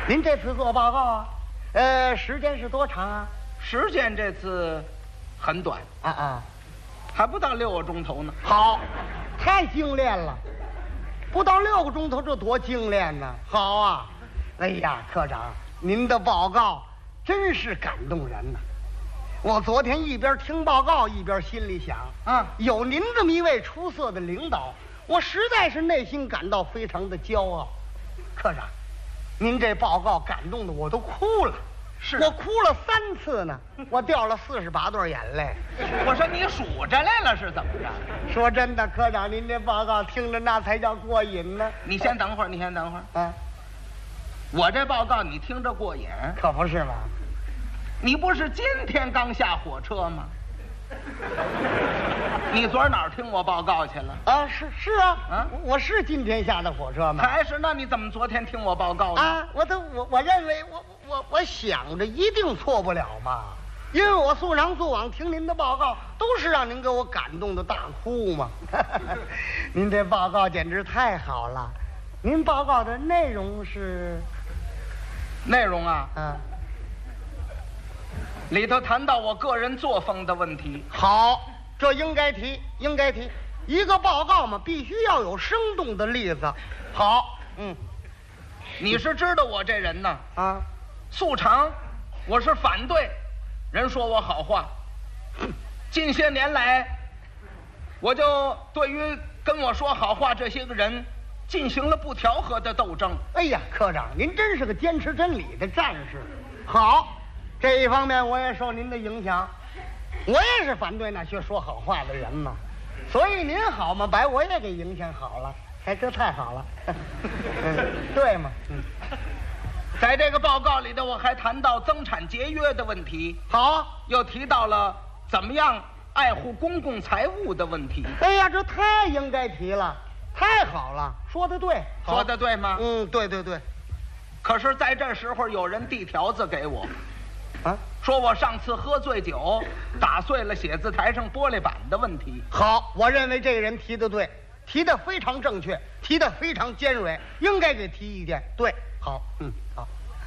您这次做报告啊，时间是多长啊？ 时间这次很短啊， 还不到6个钟头呢。 好，太精炼了，不到6个钟头，这多精炼呢！好啊，哎呀，科长，您的报告真是感动人呐！我昨天一边听报告一边心里想啊，有您这么一位出色的领导，我实在是内心感到非常的骄傲。科长，您这报告感动的我都哭了，我哭了3次呢，我掉了48对眼泪。 我说你数着来了是怎么着？ 说真的，科长，您这报告听着那才叫过瘾呢。 你先等会儿，啊！我这报告你听着过瘾， 可不是吗？ 你不是今天刚下火车吗？你昨儿哪儿听我报告去了？ 啊，是啊，我是今天下的火车吗？ 还是？那你怎么昨天听我报告呢？ 啊，我认为我想着一定错不了嘛，因为我素常素往听您的报告，都是让您给我感动的大哭嘛。您这报告简直太好了，您报告的内容是？ 内容啊，里头谈到我个人作风的问题。 好，这应该提。一个报告嘛，必须要有生动的例子。好， 你是知道我这人呢啊，素常我是反对人说我好话。近些年来，我就对于跟我说好话这些个人进行了不调和的斗争。 哎呀，科长，您真是个坚持真理的战士。好，这一方面我也受您的影响，我也是反对那些说好话的人嘛。所以您好嘛，把我也给影响好了。哎，这太好了。对嘛。 在这个报告里头，我还谈到增产节约的问题。 好， 又提到了怎么样爱护公共财物的问题。 哎呀，这太应该提了，太好了，说得对。 说得对吗？ 对。 可是在这时候有人递条子给我，说我上次喝醉酒打碎了写字台上玻璃板的问题。 好，我认为这个人提得对，提得非常正确，提得非常尖锐，应该给提意见。对，好，好。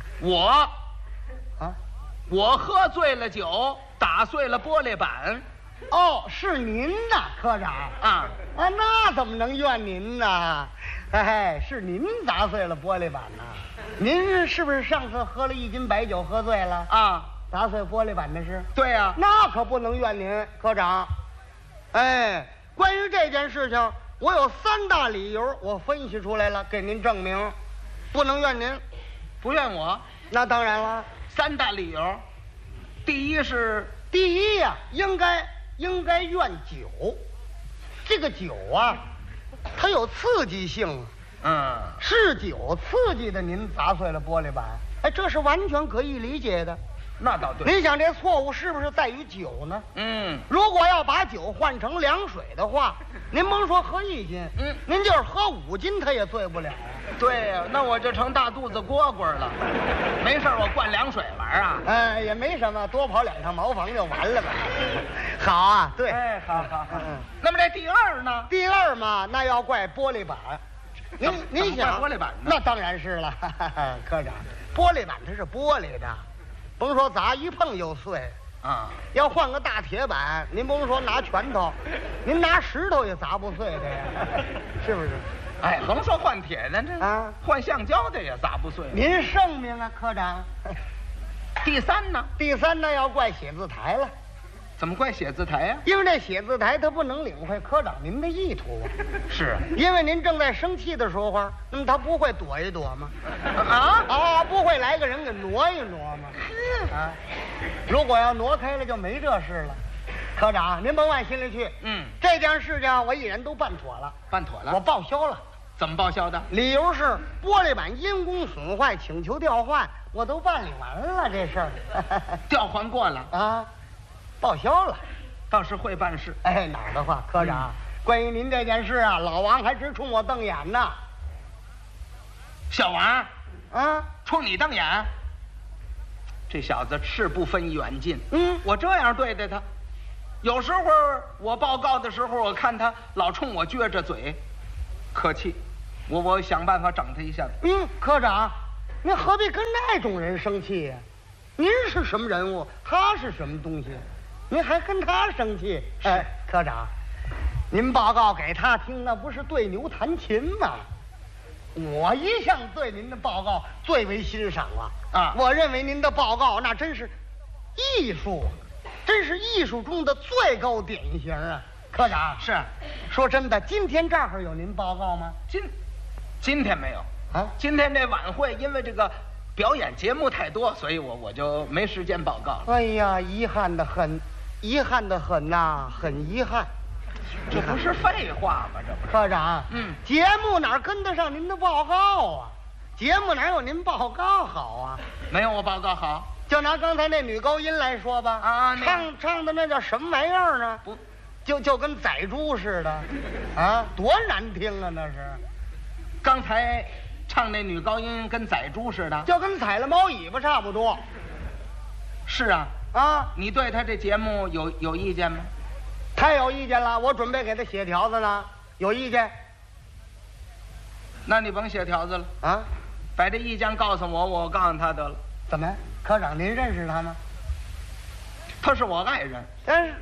我喝醉了酒打碎了玻璃板。 哦，是您呐，科长啊，那怎么能怨您呢？是您砸碎了玻璃板呐。您是不是上次喝了1斤白酒喝醉了啊？打碎玻璃板的是？ 对呀， 那可不能怨您，科长。关于这件事情，我有3大理由，我分析出来了，给您证明，不能怨您。 不怨我？ 那当然了。 3大理由，第一呀，应该怨酒。这个酒啊，它有刺激性。是酒刺激的您砸碎了玻璃板，这是完全可以理解的。 那倒对。 您想这错误是不是在于酒呢？如果要把酒换成凉水的话，您甭说喝1斤，您就是喝5斤，它也醉不了。 对呀，那我就成大肚子蝈蝈了。没事，我灌凉水玩啊。 也没什么，多跑2趟茅房就完了吧。好啊，对。好。 那么这第2呢？ 第2嘛，那要怪玻璃板。您想玻璃板呢？ 那当然是了，科长，玻璃板它是玻璃的，甭说砸一碰就碎啊。要换个大铁板，您甭说拿拳头，您拿石头也砸不碎的呀，是不是？ 甭说换铁的，这换橡胶的也砸不碎。 您圣明啊，科长。 第3呢？ 第3呢要怪写字台了。 怎么怪写字台呀？ 因为这写字台它不能领会科长您的意图。 是， 因为您正在生气的时候，那么他不会躲一躲吗？不会来个人给挪一挪吗？如果要挪开了，就没这事了。科长，您甭往心里去。这件事情我一人都办妥了。我报销了。 怎么报销的？ 理由是玻璃板因公损坏，请求调换，我都办理完了这事儿。 调换过了啊。 报销了， 倒是会办事。 哪儿的话，科长，关于您这件事啊，老王还直冲我瞪眼呢。 小王冲你瞪眼？这小子是不分远近。我这样对待他，有时候我报告的时候，我看他老冲我撅着嘴，客气，我想办法整他一下子。 科长， 您何必跟那种人生气呀？您是什么人物，他是什么东西，您还跟他生气？哎，科长，您报告给他听，那不是对牛弹琴吗？我一向对您的报告最为欣赏了啊！我认为您的报告那真是艺术，真是艺术中的最高典型啊！科长是， 说真的，今天这儿有您报告吗？ 今天没有啊？今天这晚会因为这个表演节目太多，所以我就没时间报告了。 哎呀，遗憾的很，遗憾的很呐，很遗憾。 这不是废话吗？这不是。 科长，节目哪跟得上您的报告啊？节目哪有您报告好啊？ 没有我报告好。 就拿刚才那女高音来说吧，唱的那叫什么玩意儿呢？ 不， 就跟宰猪似的，啊，多难听啊！那是。 刚才唱那女高音跟宰猪似的， 就跟踩了猫尾巴差不多。 是啊， 啊， 你对他这节目有意见吗？ 太有意见了，我准备给他写条子呢。有意见？ 那你甭写条子了啊， 把这意见告诉我，我告诉他得了。 怎么，科长您认识他吗？ 他是我爱人。 但是，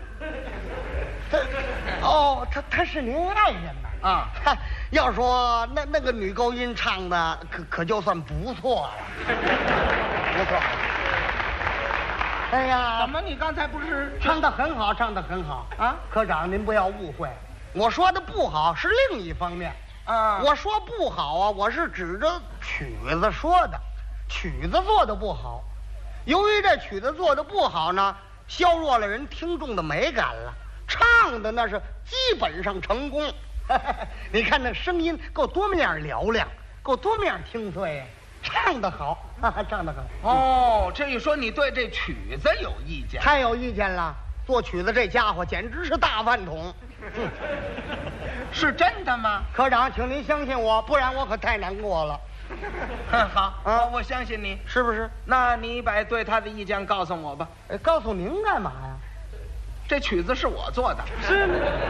他是您爱人呐啊！ 要说那个女高音唱的可就算不错了，不错。哎呀， 怎么你刚才不是唱得很好，唱得很好啊？ 科长您不要误会，我说的不好是另一方面啊。 我说不好啊，我是指着曲子说的，曲子做的不好。由于这曲子做的不好呢，削弱了人听众的美感了。唱的那是基本上成功。你看那声音够多么样嘹亮，够多么样清脆呀！唱得好，唱得好。 哦，这一说你对这曲子有意见？ 太有意见了！做曲子这家伙简直是大饭桶。 是真的吗？ 科长，请您相信我，不然我可太难过了。 好，我相信你， 是不是？ 那你把对他的意见告诉我吧。 告诉您干嘛呀？ 这曲子是我做的。 是。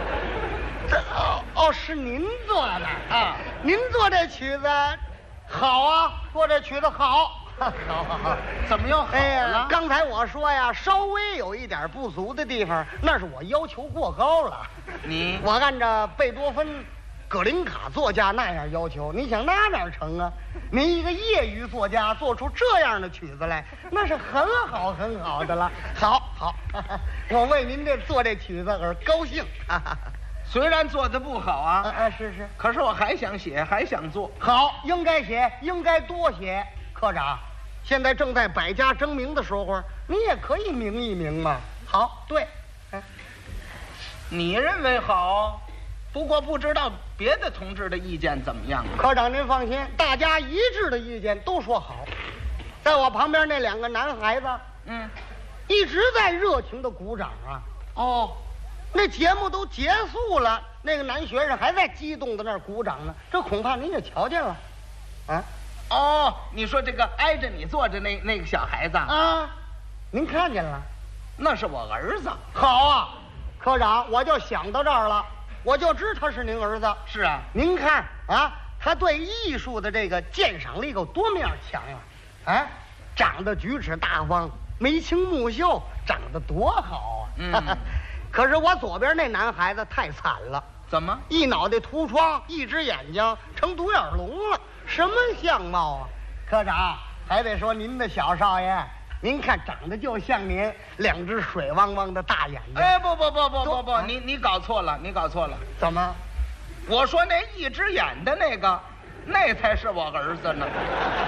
是您做的啊？您做这曲子好啊，做这曲子好。好， 怎么又好了？ 刚才我说呀，稍微有一点不足的地方，那是我要求过高了。我按照贝多芬、葛林卡作家那样要求，你想那哪成啊？您一个业余作家做出这样的曲子来，那是很好很好的了。好，我为您做这曲子而高兴。 虽然做的不好啊， 是， 可是我还想写，还想做。 好，应该写，应该多写。科长，现在正在百家争鸣的时候，你也可以鸣一鸣嘛。好，对， 你认为好，不过不知道别的同志的意见怎么样。 科长您放心，大家一致的意见都说好。在我旁边那两个男孩子，一直在热情的鼓掌啊。那节目都结束了，那个男学生还在激动的那儿鼓掌呢，这恐怕您也瞧见了， 你说这个挨着你坐着那个小孩子啊，您看见了？ 那是我儿子。 好啊，科长，我就想到这儿了，我就知他是您儿子。 是啊， 您看啊，他对艺术的这个鉴赏力够多么样强啊！长得举止大方，眉清目秀，长得多好啊！可是我左边那男孩子太惨了。 怎么？ 一脑袋秃疮，一只眼睛成独眼龙了，什么相貌啊？科长，还得说您的小少爷，您看长得就像您，两只水汪汪的大眼睛。 不，你搞错了，你搞错了。 怎么？ 我说那一只眼的那个，那才是我儿子呢。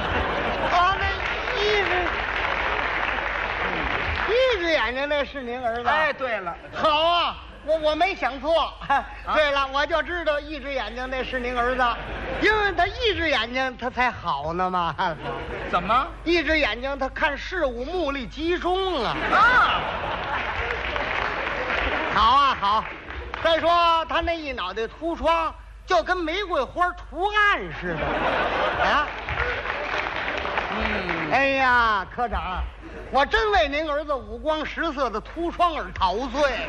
那一只眼睛那是您儿子？ 对了， 好啊，我没想错。对了，我就知道一只眼睛那是您儿子，因为他一只眼睛他才好呢嘛。 怎么？ 一只眼睛他看事物目力集中啊。好。再说他那一脑袋秃疮，就跟玫瑰花图案似的。哎呀，科长，我真为您儿子五光十色的秃疮而陶醉。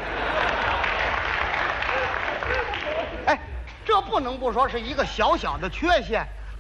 这不能不说是一个小小的缺陷，但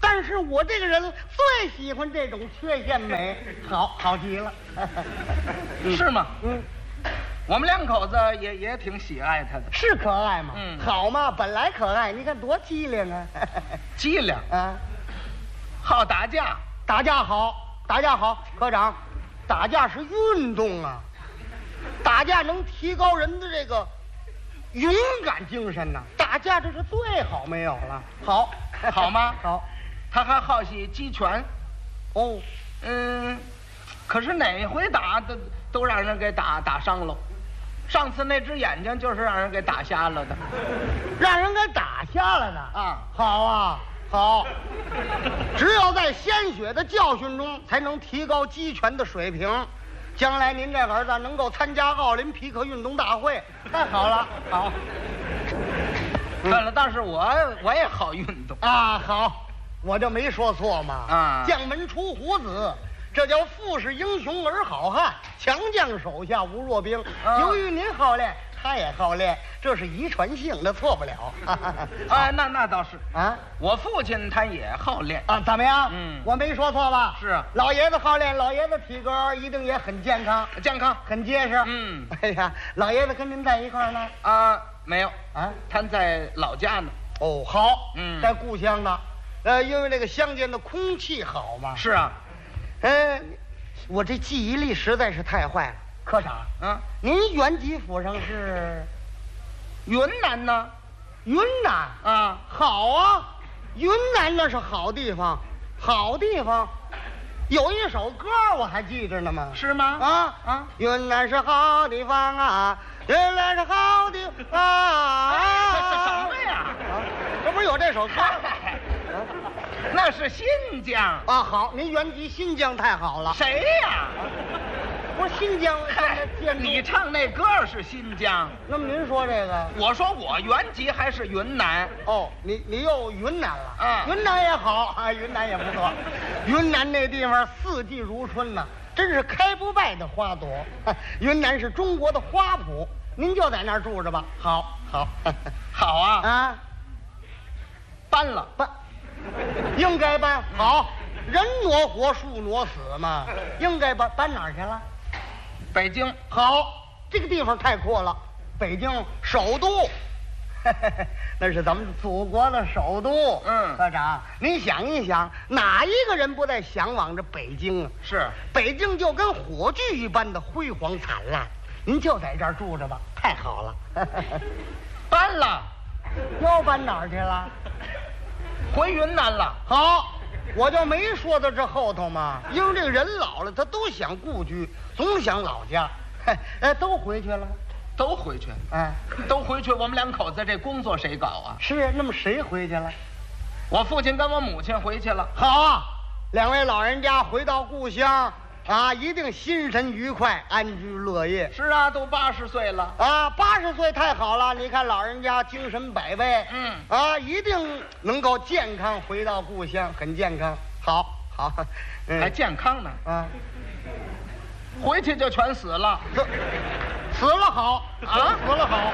但是我这个人最喜欢这种缺陷美，好极了。 是吗？ 嗯， 我们两口子也挺喜爱他的。 是可爱嘛？ 嗯， 好嘛，本来可爱，你看多机灵啊！ 机灵啊， 好打架。 打架好，打架好，科长，打架是运动啊，打架能提高人的这个勇敢精神呐、打架这是最好没有了。好， 好吗？ 好。 他还好些击拳。 哦， 可是哪回打都让人给打伤了。上次那只眼睛就是让人给打瞎了的。 让人给打瞎了的啊！ 好啊，好。只有在鲜血的教训中，才能提高击拳的水平。将来您这儿子能够参加奥林匹克运动大会，太好了，好。 对了，但是我也好运动啊，好，我就没说错嘛。 啊， 将门出虎子，这叫富士英雄而好汉，强将手下无弱兵。由于您好练，他也好练，这是遗传性的，错不了。 啊，那倒是啊， 我父亲他也好练啊，怎么样？我没说错吧？ 是啊， 老爷子好练，老爷子体格一定也很健康，很结实。哎呀，老爷子跟您在一块儿呢？ 啊，没有啊， 他在老家呢。 哦，好，在故乡呢。因为这个乡间的空气好嘛。 是啊， 我这记忆力实在是太坏了。科长，您原籍府上是云南呢？ 云南啊， 好啊，云南那是好地方，好地方。有一首歌我还记着呢嘛。 是吗？ 云南是好地方啊，云南是好地方啊。 这是什么呀？ 这不是有这首歌？ 那是新疆啊。好，您原籍新疆太好了。 谁呀？ 不是新疆。 你唱那歌是新疆， 那么您说这个？ 我说我原籍还是云南。 哦，你又云南了啊？ 云南也好啊，云南也不错。云南那地方四季如春呐，真是开不败的花朵。云南是中国的花圃，您就在那儿住着吧。好， 好啊啊！ 搬了， 应该搬。好，人挪活，树挪死嘛，应该搬哪儿去了？ 北京。 好，这个地方太阔了。北京首都，那是咱们祖国的首都。科长，您想一想，哪一个人不在向往着北京啊？ 是， 北京就跟火炬一般的辉煌灿烂，您就在这儿住着吧，太好了。 搬了， 又搬哪儿去了？ 回云南了。 好，我就没说到这后头嘛，因为这个人老了，他都想故居，总想老家。都回去了。 都回去。都回去。我们两口子这工作谁搞啊？ 是，那么谁回去了？ 我父亲跟我母亲回去了。 好啊，两位老人家回到故乡啊，一定心神愉快，安居乐业。 是啊，都80岁了啊，80岁太好了。你看老人家精神百倍，一定能够健康回到故乡，很健康。好， 还健康呢啊。 回去就全死了， 死了好啊，死了好。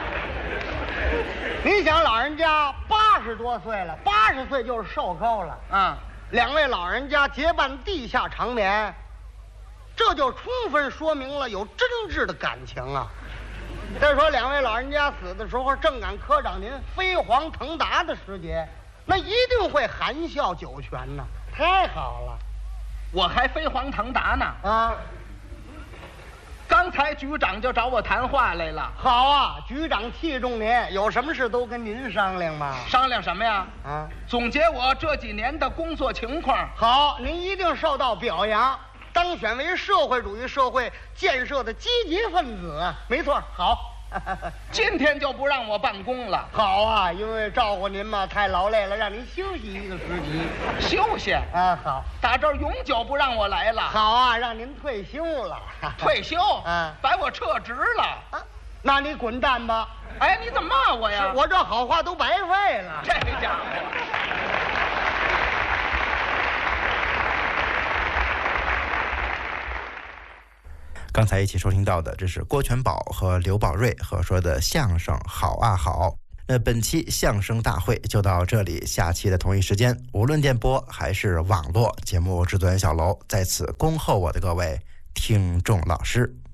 你想老人家80多岁了，80岁就是寿高了。两位老人家结伴地下长眠，这就充分说明了有真挚的感情啊。再说两位老人家死的时候，正赶科长您飞黄腾达的时节，那一定会含笑九泉呢。太好了， 我还飞黄腾达呢啊！ 刚才局长就找我谈话来了。 好啊，局长器重您，有什么事都跟您商量嘛。 商量什么呀？总结我这几年的工作情况。 好，您一定受到表扬，当选为社会主义社会建设的积极分子。没错，好。 今天就不让我办公了。 好啊，因为照顾您嘛，太劳累了，让您休息一个时期。 休息啊？好， 打这儿永久不让我来了。 好啊，让您退休了。 退休？把我撤职了。 那你滚蛋吧。 哎，你怎么骂我呀？ 我这好话都白费了。 这家伙。 刚才一起收听到的，这是郭全宝和刘宝瑞合说的相声《好啊好》。 那本期相声大会就到这里，下期的同一时间，无论电波还是网络节目制作人小楼在此恭候我的各位听众老师。